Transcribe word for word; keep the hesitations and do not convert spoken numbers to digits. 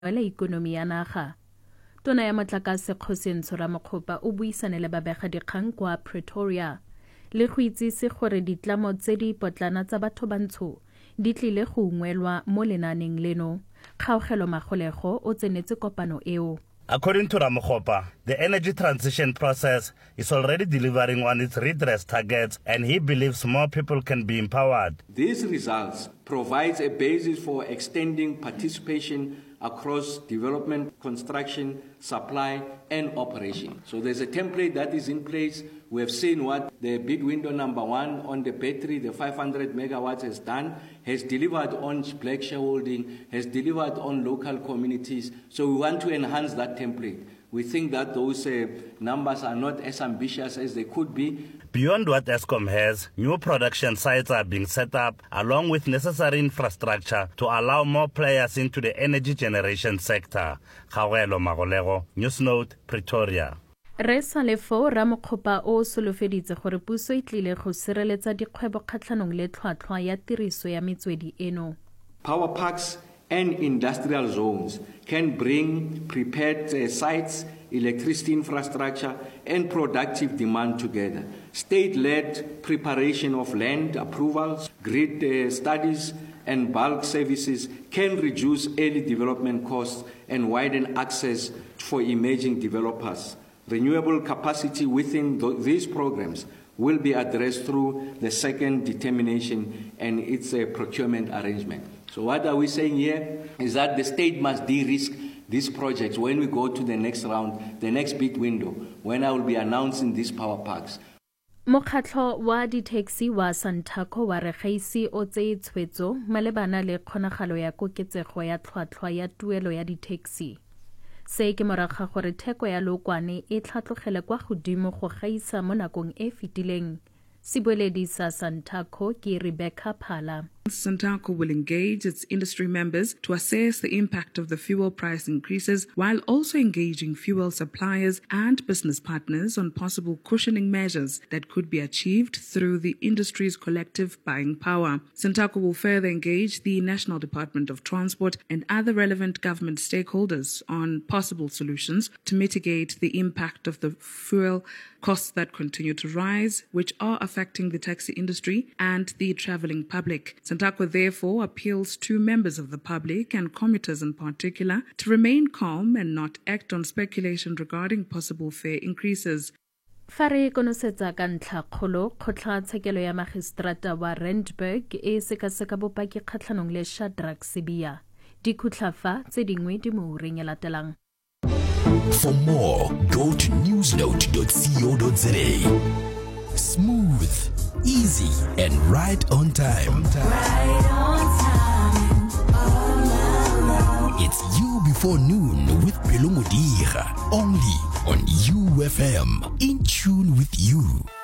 la ikonomi ya naga. Tona ya Motlakase Kgosientsho Ramokgopa o buisane le babegadikgang kwa Pretoria le go itsise gore ditlamo tse di potlana tsa batho bantsho di tlile go ungwelwa mo lenaneng leno. Kgaogelo Magolego o tsenetse kopano eo. According to Ramokgopa, the energy transition process is already delivering on its redress targets, and he believes more people can be empowered. These results provide a basis for extending participation across development, construction, supply, and operation. So there's a template that is in place. We have seen what the bid window number one on the battery, the five hundred megawatts has done, has delivered on black shareholding, has delivered on local communities. So we want to enhance that template. We think that those uh, numbers are not as ambitious as they could be. Beyond what Eskom has, new production sites are being set up along with necessary infrastructure to allow more players into the energy generation sector. Kgaogelo Magolego, Newsnote, Pretoria. Re sa le fo Ramokgopa o solofeditse gore puso e tlile go sireletsa dikgwebo kgatlhanong le tlhwatlhwa ya tiriso ya metswedi eno. Power parks and industrial zones can bring prepared uh, sites, electricity infrastructure, and productive demand together. State-led preparation of land approvals, grid uh, studies, and bulk services can reduce early development costs and widen access for emerging developers. Renewable capacity within th these programs will be addressed through the second determination and its uh, procurement arrangement. So what are we saying here is that the state must de-risk these projects when we go to the next round, the next bid window, when I will be announcing these power parks. Mokgatlho wa di-taxi wa Santaco wa re gaisi o tseye tshwetso malebana le kgonagalo ya koketsego ya tlhwatlhwa ya tuelo ya di-taxi. Se ke moraga gore theko ya lookwane e tlhatlogele kwa godimo go gaisa mo nakong e fetileng. Sibueledi sa Santaco ke Rebecca Phala. Santaco will engage its industry members to assess the impact of the fuel price increases while also engaging fuel suppliers and business partners on possible cushioning measures that could be achieved through the industry's collective buying power. Santaco will further engage the National Department of Transport and other relevant government stakeholders on possible solutions to mitigate the impact of the fuel costs that continue to rise, which are affecting the taxi industry and the travelling public. Santaco therefore appeals to members of the public and commuters in particular to remain calm and not act on speculation regarding possible fare increases. Fa re konosetsa ka ntlha kgolo kgotlatshekelo ya magistrata wa Randburg e sekaseka bopaki kgatlhanong le Shadrack Sibiya. Dikhutla fa tse dingwe di mo reng e latelang. For more, go to newsnote dot co dot za. Smooth, easy, and right on time. Right on time. Oh, no, no. It's You Before Noon with Pelo Modiga, only on U F M. In tune with you.